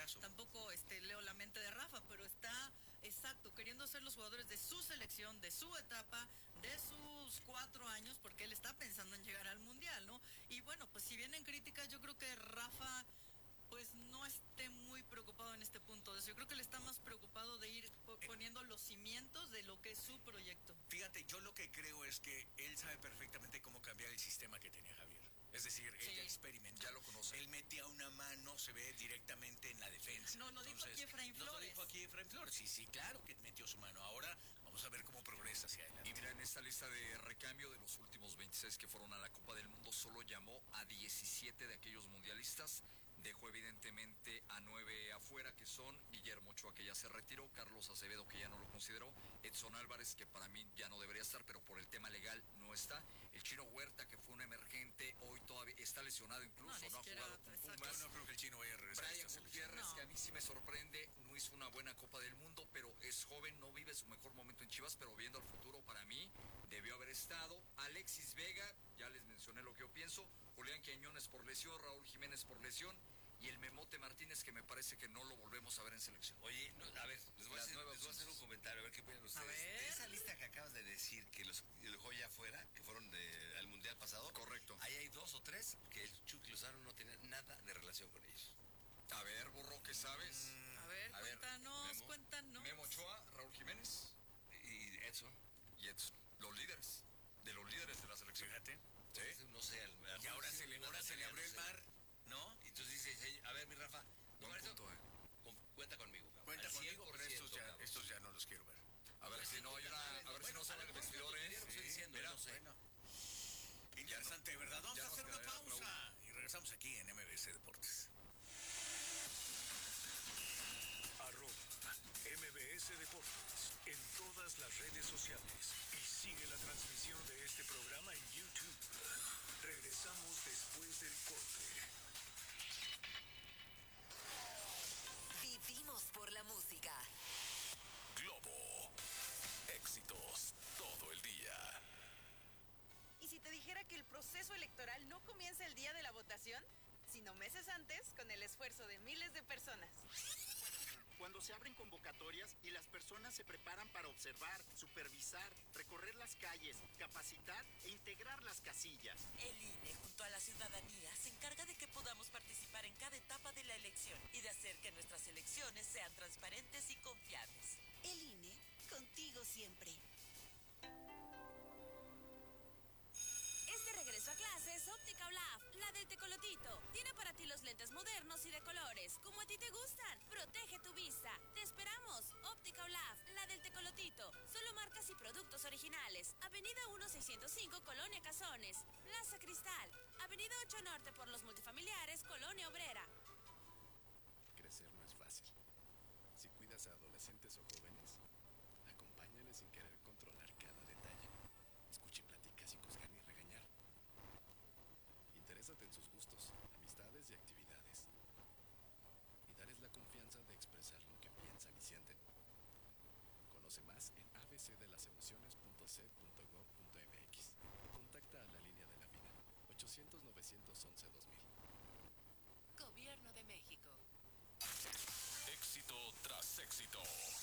caso. Tampoco leo la mente de Rafa, pero está, exacto, queriendo ser los jugadores de su selección, de su etapa, de sus 4 años, porque él está pensando en llegar al Mundial, ¿no? Y bueno, pues si vienen críticas, yo creo que Rafa pues no esté muy preocupado en este punto. Yo creo que él está más preocupado de ir poniendo los cimientos de lo que es su proyecto. Fíjate, yo lo que creo es que él sabe perfectamente cómo cambiar el sistema que tenía Javier. Es decir, Sí. él ya experimentó. Ya lo conoce. Él metía una mano, se ve directamente en la defensa. No, lo dijo aquí Efraín Flores. No lo dijo aquí Efraín Flores. Sí, sí, claro que metió su mano. Ahora vamos a ver cómo progresa hacia adelante. Y mira, en esta lista de recambio de los últimos 26 que fueron a la Copa del Mundo, solo llamó a 17 de aquellos mundialistas. Dejó evidentemente a 9 afuera, que son Guillermo Ochoa, que ya se retiró, Carlos Acevedo, que ya no lo consideró, Edson Álvarez, que para mí ya no debería estar, pero por el tema legal no está, el Chino Huerta, que fue un emergente, hoy todavía está lesionado incluso, no ha jugado con Pumas. Yo no creo que el Chino vaya a regresar. Brian Gutiérrez, que a mí sí me sorprende, no hizo una buena Copa del Mundo, pero es joven, no vive su mejor momento en Chivas, pero viendo al futuro, para mí debió haber estado. Alexis Vega, ya les mencioné lo que yo pienso, Julián Quiñones por lesión, Raúl Jiménez por lesión, y el Memote Martínez, que me parece que no lo volvemos a ver en selección. Oye, no, a ver, les voy a hacer un comentario, a ver qué opinan ustedes. De esa lista que acabas de decir, que los dejó ya afuera, que fueron al Mundial pasado. Correcto. Ahí hay 2 o 3 que el Chucky Lozano no tenía nada de relación con ellos. A ver, Burro, ¿qué sabes? A ver, cuéntanos. Memo Ochoa, Raúl Jiménez Y Edson. y Edson, los líderes de la selección. Fíjate. ¿Sí? No sé. Y ahora se le abrió el mar, ¿no? Y entonces dice, a ver, mi Rafa, Buen punto, cuenta conmigo. Cuenta Al conmigo, pero 100%, estos ya no los quiero ver. A ver si no hay a ver si no sale el vestidor, ¿eh? Estoy diciendo, Mira, no sé. bueno. Interesante, ¿verdad? Vamos a hacer una pausa y regresamos aquí en MBC Deportes. @MBS Deportes en todas las redes sociales y sigue la transmisión de este programa en YouTube. Regresamos después del corte. Vivimos por la música. Globo. Éxitos todo el día. ¿Y si te dijera que el proceso electoral no comienza el día de la votación, sino meses antes, con el esfuerzo de miles de personas? Cuando se abren convocatorias y las personas se preparan para observar, supervisar, recorrer las calles, capacitar e integrar las casillas. El INE, junto a la ciudadanía, se encarga de que podamos participar en cada etapa de la elección y de hacer que nuestras elecciones sean transparentes y confiables. El INE, contigo siempre. Este regreso a clases, Óptica Olaf, la del tecolotito. Tiene para ti los lentes modernos y de colores, como a ti te gustan. Protege tu vista. Te esperamos. Óptica Olaf, la del tecolotito. Solo marcas y productos originales. Avenida 1605, Colonia Cazones. Plaza Cristal. Avenida 8 Norte por los multifamiliares, Colonia Obrera. Crecer no es fácil. Si cuidas a adolescentes o jóvenes, acompáñales sin querer controlar cada detalle. Escucha y platica sin juzgar ni regañar. Interésate en sus gustos, amistades y actividades. Y dales la confianza de expresar lo que piensan y sienten. Conoce más en abcdelasemociones.ced.gov.mx. Contacta a la línea de la vida 800-911-2000. Gobierno de México. Éxito tras éxito.